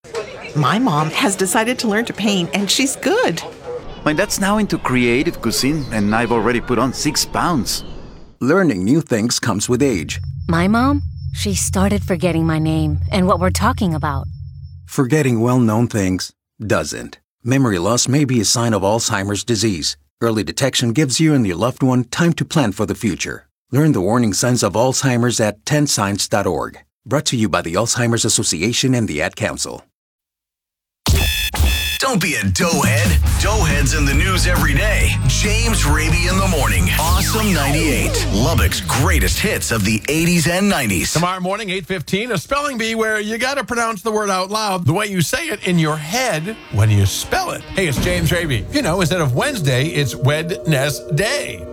My mom has decided to learn to paint, and she's good. My dad's now into creative cuisine, and I've already put on 6 pounds. Learning new things comes with age. My mom, she started forgetting my name and what we're talking about. Forgetting well-known things doesn't. Memory loss may be a sign of Alzheimer's disease. Early detection gives you and your loved one time to plan for the future. Learn the warning signs of Alzheimer's at 10signs.org. Brought to you by the Alzheimer's Association and the Ad Council. Don't be a doughhead. Doughhead's in the news every day. James Raby in the morning. Awesome 98. Lubbock's greatest hits of the 80s and 90s. Tomorrow morning, 8:15, a spelling bee where you got to pronounce the word out loud the way you say it in your head when you spell it. Hey, it's James Raby. You know, instead of Wednesday, it's Wednesday.